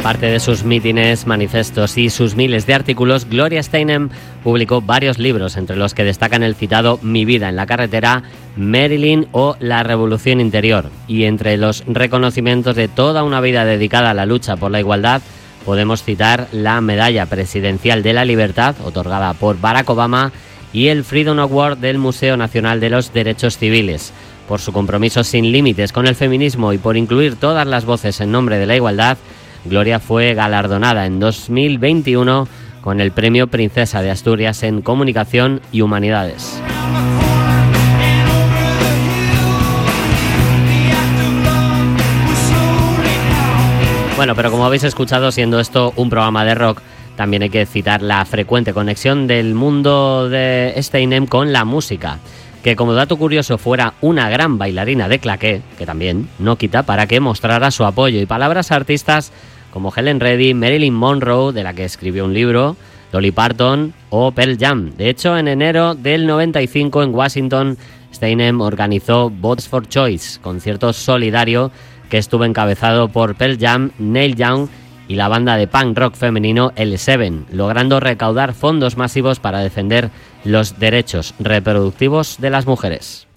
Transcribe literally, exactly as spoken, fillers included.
Aparte de sus mítines, manifestos y sus miles de artículos, Gloria Steinem publicó varios libros, entre los que destacan el citado Mi vida en la carretera, Marilyn o La revolución interior. Y entre los reconocimientos de toda una vida dedicada a la lucha por la igualdad, podemos citar la Medalla Presidencial de la Libertad, otorgada por Barack Obama, y el Freedom Award del Museo Nacional de los Derechos Civiles. Por su compromiso sin límites con el feminismo y por incluir todas las voces en nombre de la igualdad, Gloria fue galardonada en dos mil veintiuno con el Premio Princesa de Asturias en Comunicación y Humanidades. Bueno, pero como habéis escuchado, siendo esto un programa de rock, también hay que citar la frecuente conexión del mundo de Steinem con la música, que como dato curioso fuera una gran bailarina de claqué, que también no quita para que mostrara su apoyo y palabras a artistas como Helen Reddy, Marilyn Monroe, de la que escribió un libro, Dolly Parton o Pearl Jam. De hecho, en enero del noventa y cinco en Washington, Steinem organizó Votes for Choice, concierto solidario que estuvo encabezado por Pearl Jam, Neil Young y la banda de punk rock femenino L siete, logrando recaudar fondos masivos para defender los derechos reproductivos de las mujeres.